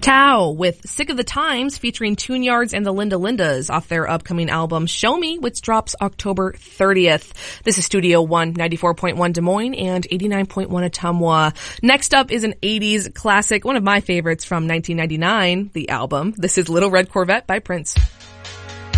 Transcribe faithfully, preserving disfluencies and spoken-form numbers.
Tao with Sick of the Times featuring Tune Yards and the Linda Lindas off their upcoming album Show Me, which drops October thirtieth. This is Studio One, ninety-four point one Des Moines and eighty-nine point one Ottumwa. Next up is an eighties classic, one of my favorites from nineteen ninety-nine, the album. This is Little Red Corvette by Prince.